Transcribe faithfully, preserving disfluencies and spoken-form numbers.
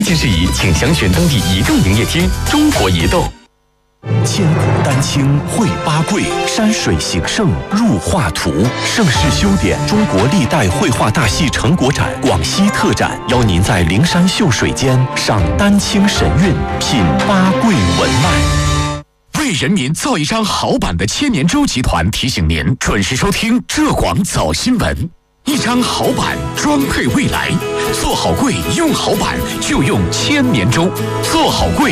件事宜请详询当地移动营业厅。中国移动。 千古丹青绘八桂，山水形胜入画图。盛世修典中国历代绘画大戏成果展广西特展，邀您在灵山秀水间赏丹青神韵，品八桂文脉。 为人民造一张好版的千年舟集团提醒您准时收听浙广早新闻。一张好版装配未来，做好柜用好版就用千年舟，做好柜。